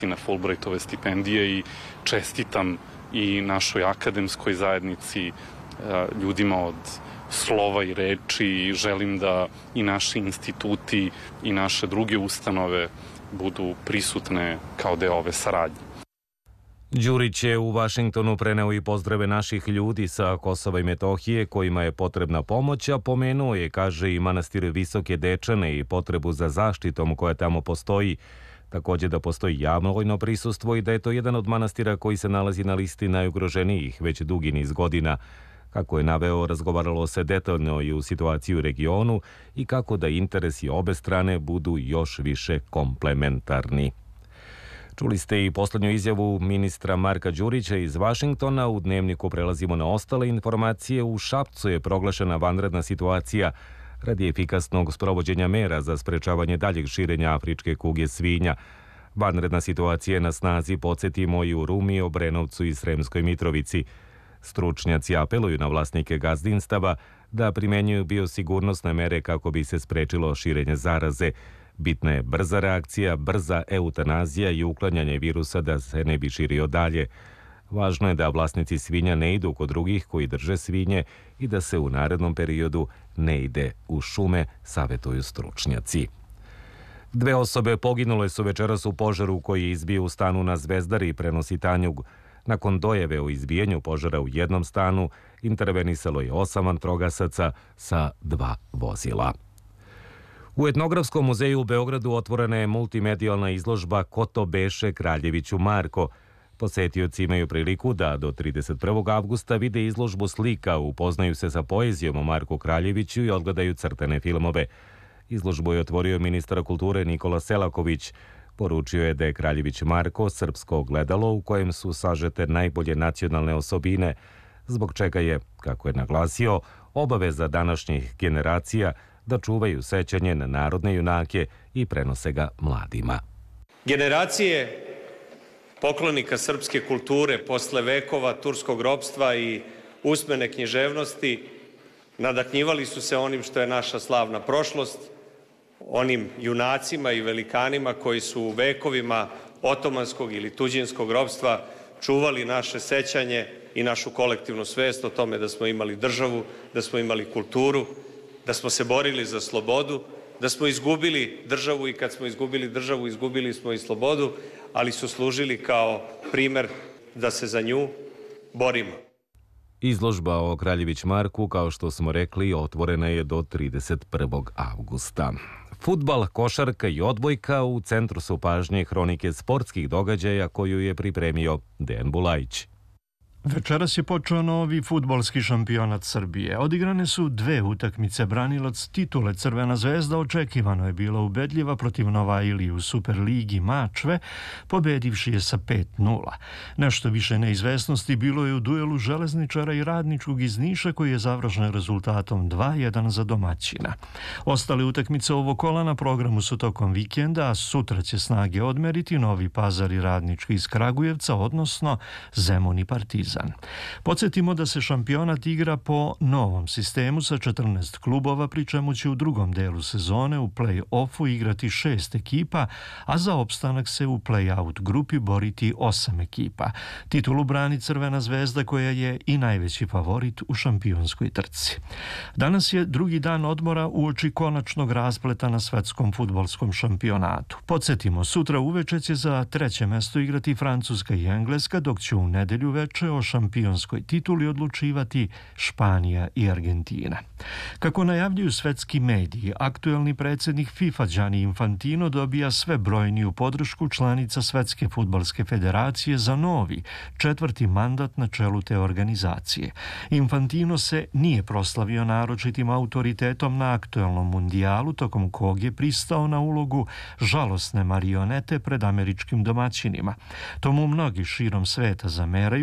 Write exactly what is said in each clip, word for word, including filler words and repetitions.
na Fulbrightove stipendije i čestitam i našoj akademskoj zajednici, ljudima od slova i reči i želim da i naši instituti i naše druge ustanove budu prisutne kao deo ove saradnje. Đurić je u Vašingtonu preneo i pozdrave naših ljudi sa Kosova i Metohije kojima je potrebna pomoć, a pomenuo je, kaže, i manastir Visoke Dečane i potrebu za zaštitom koja tamo postoji. Također da postoji javno vojno prisustvo i da je to jedan od manastira koji se nalazi na listi najugroženijih već dugi niz godina. Kako je naveo, razgovaralo se detaljno i u situaciji u regionu i kako da interesi obe strane budu još više komplementarni. Čuli ste i poslednju izjavu ministra Marka Đurića iz Vašingtona. U Dnevniku prelazimo na ostale informacije. U Šapcu je proglašena vanredna situacija radi efikasnog sprovođenja mera za sprečavanje daljeg širenja afričke kuge svinja. Vanredna situacija je na snazi, podsjetimo, i u Rumi, Obrenovcu i Sremskoj Mitrovici. Stručnjaci apeluju na vlasnike gazdinstava da primenjuju biosigurnosne mere kako bi se sprečilo širenje zaraze. Bitna je brza reakcija, brza eutanazija i uklanjanje virusa da se ne bi širio dalje. Važno je da vlasnici svinja ne idu kod drugih koji drže svinje i da se u narednom periodu ne ide u šume, savetuju stručnjaci. Dve osobe poginule su večeras u požaru koji je izbio u stanu na Zvezdari, prenosi Tanjug. Nakon dojave o izbijenju požara u jednom stanu, intervenisalo je osam vatrogasaca sa dva vozila. U Etnografskom muzeju u Beogradu otvorena je multimedijalna izložba Ko to beše Kraljeviću Marko. Posetioci imaju priliku da do trideset prvog avgusta vide izložbu slika, upoznaju se sa poezijom o Marku Kraljeviću i odgledaju crtene filmove. Izložbu je otvorio ministar kulture Nikola Selaković. Poručio je da je Kraljević Marko srpsko ogledalo u kojem su sažete najbolje nacionalne osobine, zbog čega je, kako je naglasio, obaveza današnjih generacija da čuvaju sećanje na narodne junake i prenose ga mladima. Generacije poklonika srpske kulture posle vekova turskog ropstva i usmene književnosti nadahnjivali su se onim što je naša slavna prošlost, onim junacima i velikanima koji su u vekovima otomanskog ili tuđinskog ropstva čuvali naše sećanje i našu kolektivnu svest o tome da smo imali državu, da smo imali kulturu, da smo se borili za slobodu, da smo izgubili državu i kad smo izgubili državu, izgubili smo i slobodu, ali su služili kao primer da se za nju borimo. Izložba o Kraljević Marku, kao što smo rekli, otvorena je do trideset prvog avgusta. Fudbal, košarka i odbojka u centru su pažnje hronike sportskih događaja koju je pripremio Dejan Bulajić. Večeras je počeo novi fudbalski šampionat Srbije. Odigrane su dve utakmice. Branilac titule Crvena zvezda očekivano je bila ubedljiva protiv Nova Ili u Superligi Mačve, pobedivši je sa pet nula. Nešto više neizvesnosti bilo je u duelu Železničara i Radničkog iz Niša koji je završen rezultatom dva jedan za domaćina. Ostale utakmice ovog kola na programu su tokom vikenda, a sutra će snage odmeriti Novi Pazar i Radnički iz Kragujevca, odnosno Zemun i Partizan. Podsjetimo da se šampionat igra po novom sistemu sa četrnaest klubova, pri čemu će u drugom delu sezone u play-offu igrati šest ekipa, a za opstanak se u play-out grupi boriti osam ekipa. Titulu brani Crvena zvezda koja je i najveći favorit u šampionskoj trci. Danas je drugi dan odmora uoči konačnog raspleta na svetskom fudbalskom šampionatu. Podsjetimo, sutra uveče će za treće mesto igrati Francuska i Engleska, dok će u nedelju veče o šampionskoj tituli odlučivati Španija i Argentina. Kako najavljuju svetski mediji, aktuelni predsjednik FIFA Gianni Infantino dobija sve brojniju podršku članica Svetske fudbalske federacije za novi, četvrti mandat na čelu te organizacije. Infantino se nije proslavio naročitim autoritetom na aktuelnom mundijalu, tokom kog je pristao na ulogu žalosne marionete pred američkim domaćinima. To mu mnogi širom sveta zameraju, pa će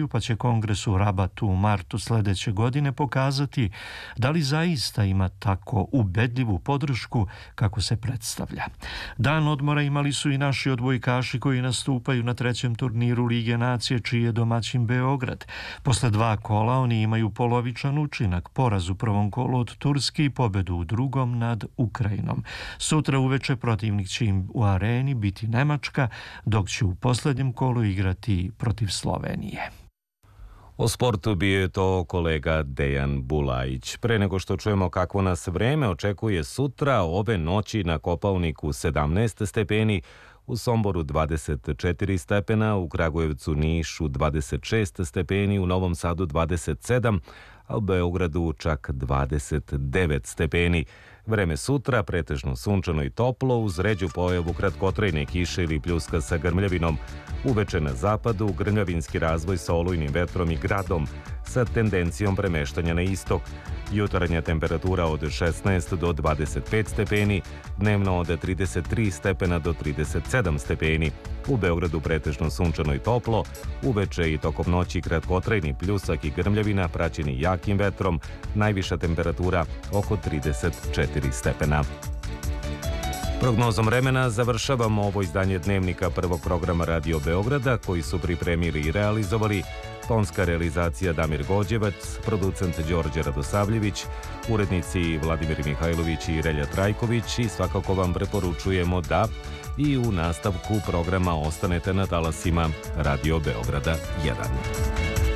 kongresu u Rabatu u martu sledeće godine pokazati da li zaista ima tako ubedljivu podršku kako se predstavlja. Dan odmora imali su i naši odbojkaši koji nastupaju na trećem turniru Lige nacije, čiji je domaćin Beograd. Posle dva kola oni imaju polovičan učinak, poraz u prvom kolu od Turske i pobedu u drugom nad Ukrajinom. Sutra uveče protivnik će im u areni biti Nemačka, dok će u posljednjem kolu igrati protiv Slovenije. O sportu bio je to kolega Dejan Bulajić. Pre nego što čujemo kakvo nas vreme očekuje sutra, ove noći na Kopaoniku sedamnaest stepeni, u Somboru dvadeset četiri stepena, u Kragujevcu, Nišu dvadeset šest stepeni, u Novom Sadu dvadeset sedam, a u Beogradu čak dvadeset devet stepeni. Vreme sutra pretežno sunčano i toplo, uz ređu pojavu kratkotrajne kiše ili pljuska sa grmljavinom. Uveče na zapadu grmljavinski razvoj sa olujnim vetrom i gradom sa tendencijom premeštanja na istok. Jutarnja temperatura od šesnaest do dvadeset pet stepeni, dnevno od trideset tri stepena do trideset sedam stepeni. U Beogradu pretežno sunčano i toplo, uveče i tokom noći kratkotrajni pljusak i grmljavina praćeni jakim vetrom, najviša temperatura oko trideset četiri stepena. Prognozom vremena završavamo ovo izdanje dnevnika prvog programa Radio Beograda, koji su pripremili i realizovali tonska realizacija Damir Gođevac, producent Đorđe Radosavljević, urednici Vladimir Mihajlović i Relja Trajković, i svakako vam preporučujemo da i u nastavku programa ostanete na talasima Radio Beograda jedan.